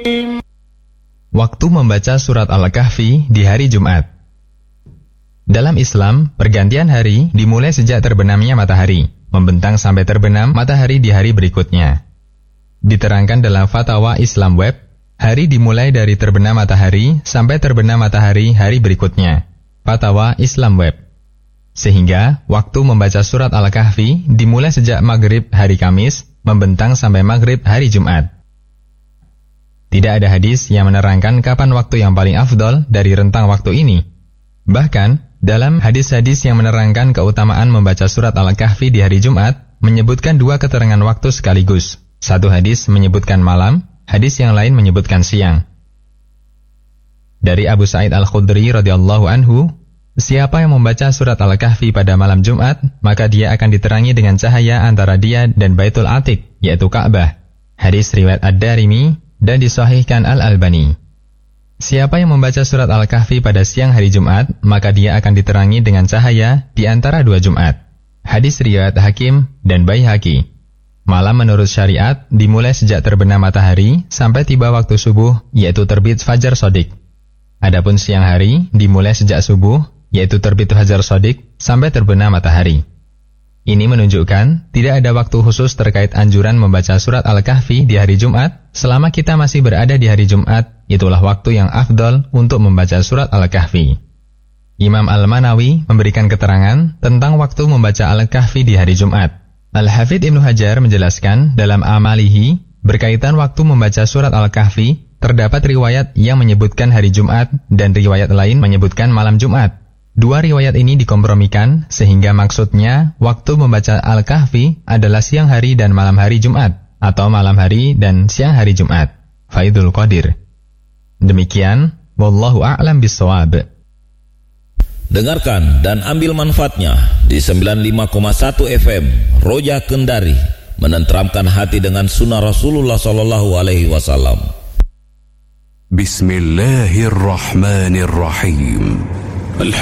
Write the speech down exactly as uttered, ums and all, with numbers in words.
Waktu membaca surat Al-Kahfi di hari Jumat. Dalam Islam, pergantian hari dimulai sejak terbenamnya matahari, membentang sampai terbenam matahari di hari berikutnya. Diterangkan dalam Fatwa Islam Web, hari dimulai dari terbenam matahari sampai terbenam matahari hari berikutnya. Fatwa Islam Web. Sehingga, waktu membaca surat Al-Kahfi dimulai sejak maghrib hari Kamis, membentang sampai maghrib hari Jumat. Tidak ada hadis yang menerangkan kapan waktu yang paling afdol dari rentang waktu ini. Bahkan, dalam hadis-hadis yang menerangkan keutamaan membaca surat Al-Kahfi di hari Jumat, menyebutkan dua keterangan waktu sekaligus. Satu hadis menyebutkan malam, hadis yang lain menyebutkan siang. Dari Abu Sa'id Al-Khudri radhiyallahu anhu, siapa yang membaca surat Al-Kahfi pada malam Jumat, maka dia akan diterangi dengan cahaya antara dia dan Baitul Atiq, yaitu Ka'bah. Hadis riwayat Ad-Darimi dan disahihkan Al-Albani. Siapa yang membaca surat Al-Kahfi pada siang hari Jumat, maka dia akan diterangi dengan cahaya di antara dua Jumat. Hadis riwayat Hakim dan Baihaqi. Malam menurut syariat dimulai sejak terbenam matahari sampai tiba waktu subuh, yaitu terbit fajar shadiq. Adapun siang hari dimulai sejak subuh, yaitu terbit fajar shadiq sampai terbenam matahari. Ini menunjukkan tidak ada waktu khusus terkait anjuran membaca surat Al-Kahfi di hari Jumat. Selama kita masih berada di hari Jumat, itulah waktu yang afdol untuk membaca surat Al-Kahfi. Imam Al-Manawi memberikan keterangan tentang waktu membaca Al-Kahfi di hari Jumat. Al-Hafidh Ibnu Hajar menjelaskan dalam Amalihi, berkaitan waktu membaca surat Al-Kahfi, terdapat riwayat yang menyebutkan hari Jumat dan riwayat lain menyebutkan malam Jumat. Dua riwayat ini dikompromikan sehingga maksudnya waktu membaca Al-Kahfi adalah siang hari dan malam hari Jumat, atau malam hari dan siang hari Jumat. Faidul Qadir. Demikian, wallahu a'lam bissawab. Dengarkan dan ambil manfaatnya di sembilan puluh lima koma satu F M Roja Kendari, menenteramkan hati dengan sunnah Rasulullah sallallahu alaihi wasallam. Bismillahirrahmanirrahim.